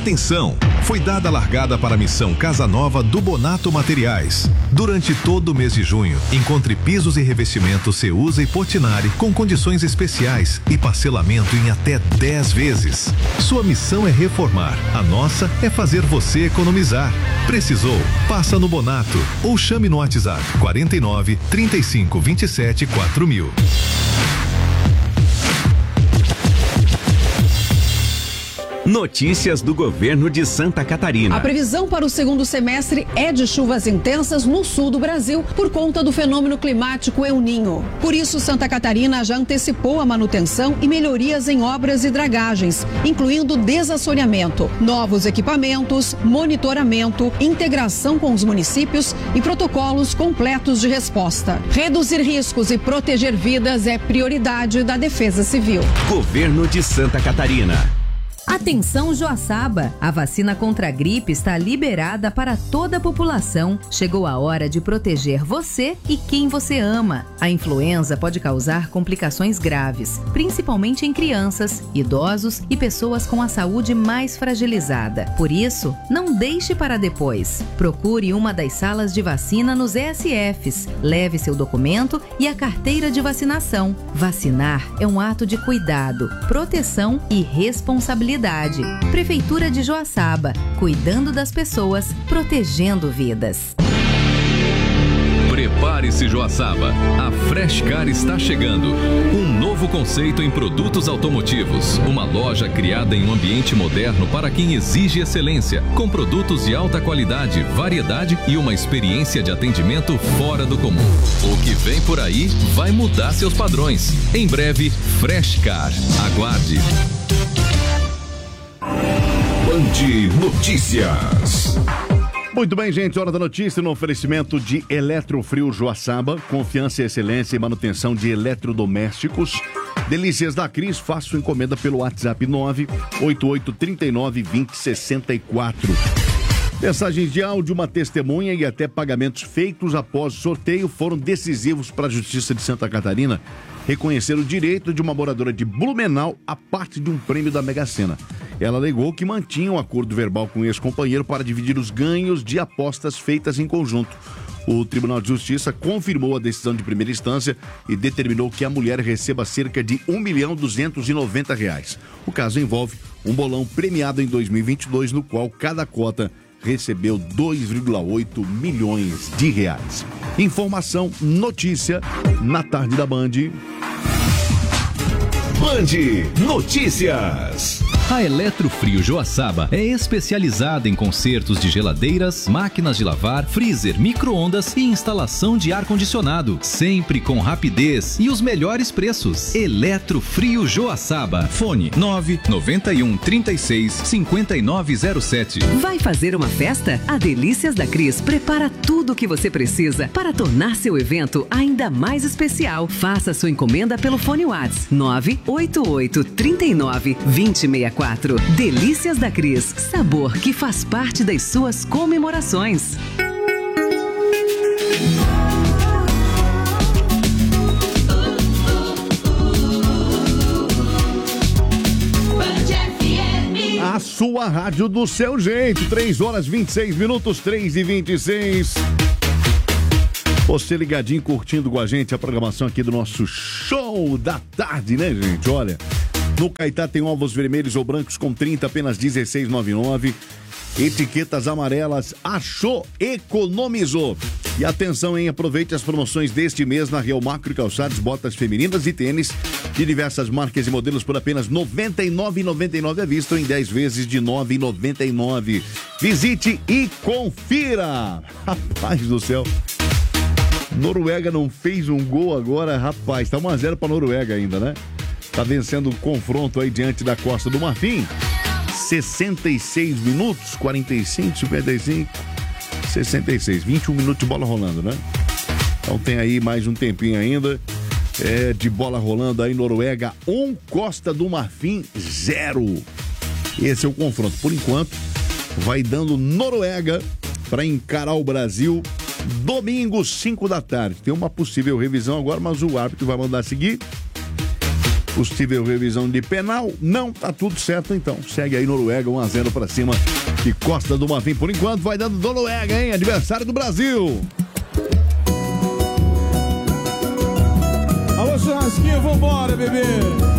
Atenção! Foi dada a largada para a missão Casa Nova do Bonato Materiais. Durante todo o mês de junho, encontre pisos e revestimentos Ceusa e Portinari com condições especiais e parcelamento em até 10 vezes. Sua missão é reformar. A nossa é fazer você economizar. Precisou? Passa no Bonato ou chame no WhatsApp 49 35 27 4000. Notícias do governo de Santa Catarina. A previsão para o segundo semestre é de chuvas intensas no sul do Brasil por conta do fenômeno climático El Niño. Por isso, Santa Catarina já antecipou a manutenção e melhorias em obras e dragagens, incluindo desassoreamento, novos equipamentos, monitoramento, integração com os municípios e protocolos completos de resposta. Reduzir riscos e proteger vidas é prioridade da Defesa Civil. Governo de Santa Catarina. Atenção, Joaçaba! A vacina contra a gripe está liberada para toda a população. Chegou a hora de proteger você e quem você ama. A influenza pode causar complicações graves, principalmente em crianças, idosos e pessoas com a saúde mais fragilizada. Por isso, não deixe para depois. Procure uma das salas de vacina nos ESFs. Leve seu documento e a carteira de vacinação. Vacinar é um ato de cuidado, proteção e responsabilidade. Prefeitura de Joaçaba, cuidando das pessoas, protegendo vidas. Prepare-se, Joaçaba. A Freshcar está chegando. Um novo conceito em produtos automotivos. Uma loja criada em um ambiente moderno para quem exige excelência, com produtos de alta qualidade, variedade e uma experiência de atendimento fora do comum. O que vem por aí vai mudar seus padrões. Em breve, Freshcar. Aguarde. Band Notícias. Muito bem, gente, hora da notícia no oferecimento de Eletrofrio Joaçaba, confiança e excelência em manutenção de eletrodomésticos. Delícias da Cris, faça sua encomenda pelo WhatsApp 988392064. Mensagens de áudio, uma testemunha e até pagamentos feitos após sorteio foram decisivos para a Justiça de Santa Catarina reconhecer o direito de uma moradora de Blumenau a parte de um prêmio da Mega Sena. Ela alegou que mantinha um acordo verbal com o ex-companheiro para dividir os ganhos de apostas feitas em conjunto. O Tribunal de Justiça confirmou a decisão de primeira instância e determinou que a mulher receba cerca de R$1.290.000. O caso envolve um bolão premiado em 2022, no qual cada cota recebeu R$2,8 milhões. Informação, notícia, na tarde da Band. Band Notícias. A Eletrofrio Joaçaba é especializada em consertos de geladeiras, máquinas de lavar, freezer, micro-ondas e instalação de ar-condicionado, sempre com rapidez e os melhores preços. Eletrofrio Joaçaba. Fone 991 36 5907. Vai fazer uma festa? A Delícias da Cris prepara tudo o que você precisa para tornar seu evento ainda mais especial. Faça sua encomenda pelo fone WhatsApp 988 39 2064. Delícias da Cris, sabor que faz parte das suas comemorações. A sua rádio do seu jeito, 3h26, 3h26. Você ligadinho, curtindo com a gente a programação aqui do nosso show da tarde, né, gente? Olha, no Caetá tem ovos vermelhos ou brancos com 30, apenas R$16,99. Etiquetas amarelas, achou, economizou. E atenção, hein? Aproveite as promoções deste mês na Real Macro e Calçados, botas femininas e tênis de diversas marcas e modelos por apenas R$ 99,99 à vista, em 10 vezes de R$ 9,99. Visite e confira. Rapaz do céu. Noruega não fez um gol agora, rapaz. Tá 1-0 pra Noruega ainda, né? Tá vencendo o confronto aí diante da Costa do Marfim. 66 minutos, 45, 55, 66. 21 minutos de bola rolando, né? Então tem aí mais um tempinho ainda. De bola rolando aí, Noruega 1, Costa do Marfim 0. Esse é o confronto. Por enquanto, vai dando Noruega para encarar o Brasil domingo, 5 da tarde. Tem uma possível revisão agora, mas o árbitro vai mandar seguir. Possível revisão de penal? Não, tá tudo certo então. Segue aí Noruega, 1-0 pra cima de Costa do Marfim. Por enquanto vai dando Noruega, hein? Adversário do Brasil. Alô, churrasquinho, vambora, bebê.